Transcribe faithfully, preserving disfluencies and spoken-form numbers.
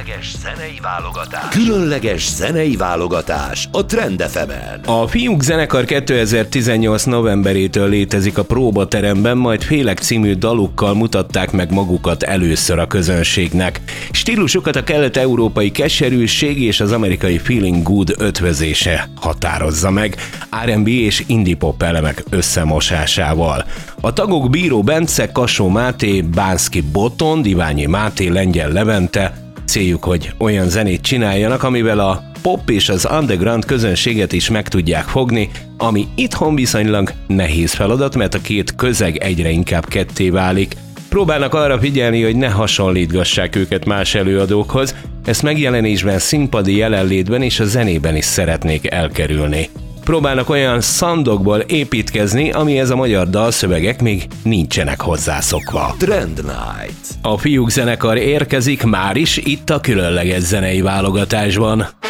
Különleges zenei válogatás. Különleges zenei válogatás a Trend ef emen. A Fiúk zenekar kétezer-tizennyolc novemberétől létezik a próbateremben, majd Félek című dalukkal mutatták meg magukat először a közönségnek. Stílusukat a kelet-európai keserűség és az amerikai feeling good ötvözése határozza meg, er és bé és indie pop elemek összemosásával. A tagok Bíró Bence, Kassó Máté, Bánszky Botond, Iványi Máté, Lengyel Levente. Céljuk, hogy olyan zenét csináljanak, amivel a pop és az underground közönséget is meg tudják fogni, ami itthon viszonylag nehéz feladat, mert a két közeg egyre inkább ketté válik. Próbálnak arra figyelni, hogy ne hasonlítgassák őket más előadókhoz, ezt megjelenésben, színpadi jelenlétben és a zenében is szeretnék elkerülni. Próbálnak olyan szandokból építkezni, amihez a magyar dalszövegek még nincsenek hozzászokva. Trend Night. A Fiúk zenekar érkezik már is itt a különleges zenei válogatásban.